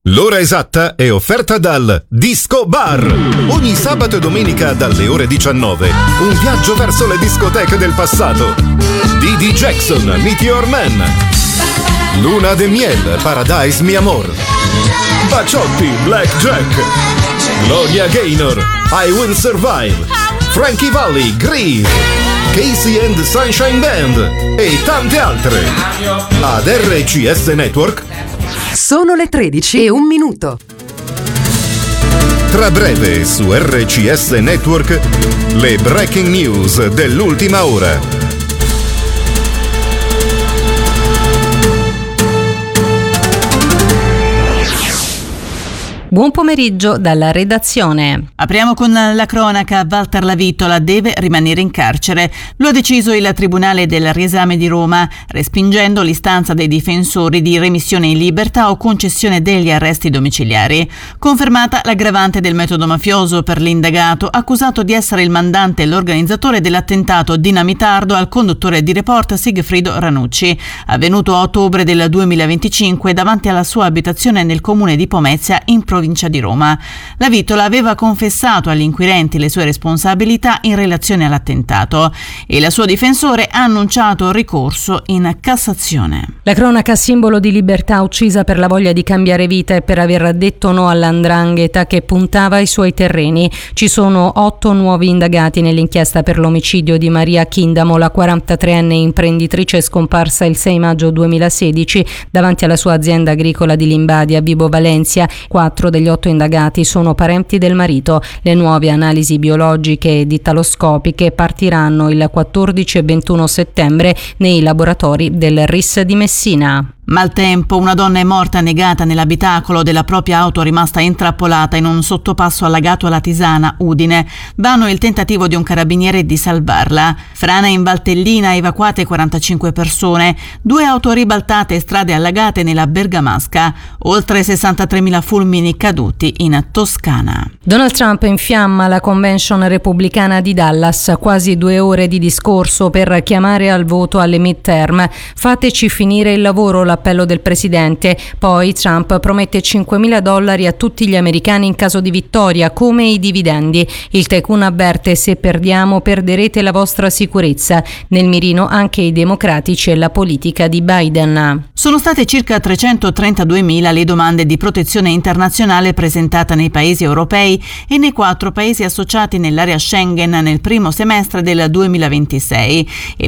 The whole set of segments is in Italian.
L'ora esatta è offerta dal Disco Bar. Ogni sabato e domenica dalle ore 19. Un viaggio verso le discoteche del passato. Didi Jackson, Meteor Man. Luna de Miel, Paradise Mi Amor. Baciotti, Black Jack. Gloria Gaynor, I Will Survive. Frankie Valli, Grieve. Casey and the Sunshine Band. E tante altre. Ad RCS Network. Sono le 13:01. Tra breve su RCS Network le breaking news dell'ultima ora. Buon pomeriggio dalla redazione. Apriamo con la cronaca. Walter Lavitola deve rimanere in carcere. Lo ha deciso il Tribunale del Riesame di Roma, respingendo l'istanza dei difensori di remissione in libertà o concessione degli arresti domiciliari. Confermata l'aggravante del metodo mafioso per l'indagato, accusato di essere il mandante e l'organizzatore dell'attentato dinamitardo al conduttore di Report Sigfrido Ranucci, avvenuto a ottobre del 2025 davanti alla sua abitazione nel comune di Pomezia, in provincia di Roma. Lavitola aveva confessato agli inquirenti le sue responsabilità in relazione all'attentato e il suo difensore ha annunciato ricorso in Cassazione. La cronaca, simbolo di libertà, uccisa per la voglia di cambiare vita e per aver detto no all''ndrangheta che puntava ai suoi terreni. Ci sono 8 nuovi indagati nell'inchiesta per l'omicidio di Maria Chindamo, la 43enne imprenditrice scomparsa il 6 maggio 2016 davanti alla sua azienda agricola di Limbadia, Vibo Valencia. 4 degli 8 indagati sono parenti del marito. Le nuove analisi biologiche ed ittaloscopiche partiranno il 14 e 21 settembre nei laboratori del RIS di Messina. Maltempo, una donna è morta annegata nell'abitacolo della propria auto rimasta intrappolata in un sottopasso allagato alla Tisana, Udine. Vano il tentativo di un carabiniere di salvarla. Frana in Valtellina, evacuate 45 persone, 2 auto ribaltate e strade allagate nella Bergamasca, oltre 63.000 fulmini caduti in Toscana. Donald Trump infiamma la convention repubblicana di Dallas, quasi 2 ore di discorso per chiamare al voto alle midterm. Fateci finire il lavoro, l'appello del presidente. Poi Trump promette $5.000 a tutti gli americani in caso di vittoria, come i dividendi. Il tycoon avverte: se perdiamo perderete la vostra sicurezza. Nel mirino anche i democratici e la politica di Biden. Sono state circa 332.000 le domande di protezione internazionale presentate nei paesi europei e nei 4 paesi associati nell'area Schengen nel primo semestre del 2026, il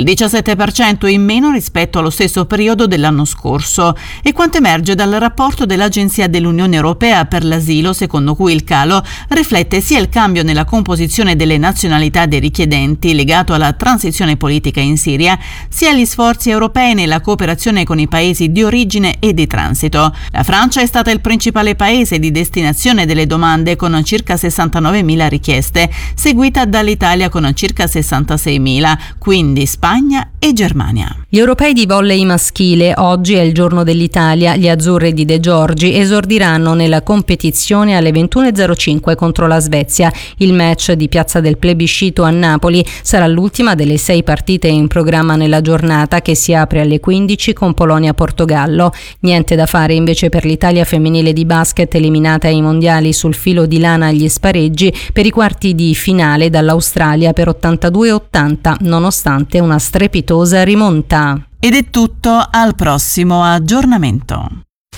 17% in meno rispetto allo stesso periodo dell'anno scorso. E quanto emerge dal rapporto dell'Agenzia dell'Unione Europea per l'asilo, secondo cui il calo riflette sia il cambio nella composizione delle nazionalità dei richiedenti legato alla transizione politica in Siria, sia gli sforzi europei nella cooperazione con i paesi di origine e di transito. La Francia è stata il principale paese di destinazione delle domande con circa 69.000 richieste, seguita dall'Italia con circa 66.000, quindi Spagna e Germania. Gli europei di volley maschile, oggi è il giorno dell'Italia. Gli azzurri di De Giorgi esordiranno nella competizione alle 21:05 contro la Svezia. Il match di Piazza del Plebiscito a Napoli sarà l'ultima delle 6 partite in programma nella giornata, che si apre alle 15 con Polonia-Portogallo. Niente da fare invece per l'Italia femminile di basket, eliminata ai mondiali sul filo di lana agli spareggi per i quarti di finale dall'Australia per 82-80, nonostante una strepitosa rimonta. Ed è tutto, al prossimo aggiornamento.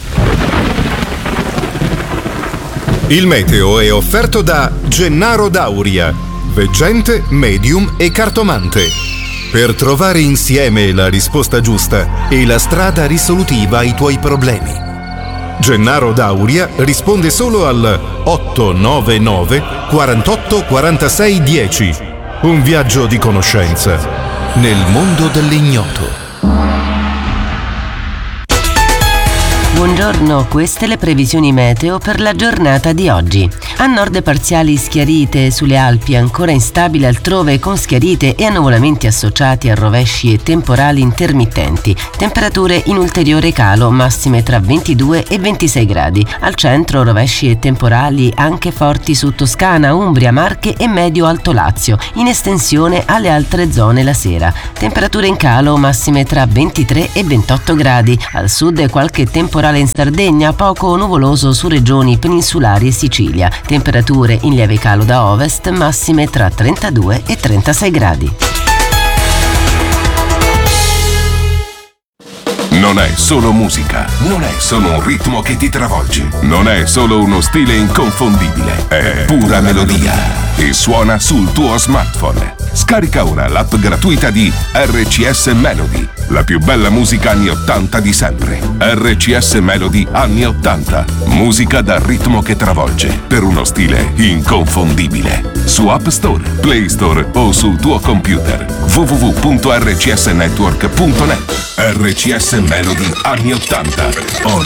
Il meteo è offerto da Gennaro Dauria, veggente, medium e cartomante. Per trovare insieme la risposta giusta e la strada risolutiva ai tuoi problemi. Gennaro Dauria risponde solo al 899 48 46 10. Un viaggio di conoscenza nel mondo dell'ignoto. Buongiorno, queste le previsioni meteo per la giornata di oggi. A nord parziali schiarite sulle Alpi, ancora instabile altrove con schiarite e annuvolamenti associati a rovesci e temporali intermittenti. Temperature in ulteriore calo, massime tra 22 e 26 gradi. Al centro rovesci e temporali anche forti su Toscana, Umbria, Marche e Medio-Alto Lazio, in estensione alle altre zone la sera. Temperature in calo, massime tra 23 e 28 gradi. Al sud qualche temporale in Sardegna, poco nuvoloso su regioni peninsulari e Sicilia. Temperature in lieve calo da ovest, massime tra 32 e 36 gradi. Non è solo musica, non è solo un ritmo che ti travolge, non è solo uno stile inconfondibile, è pura melodia e suona sul tuo smartphone. Scarica ora l'app gratuita di RCS Melody, la più bella musica anni 80 di sempre. RCS Melody anni 80, musica dal ritmo che travolge, per uno stile inconfondibile. Su App Store, Play Store o sul tuo computer. www.rcsnetwork.net. RCS Melody anni 80, on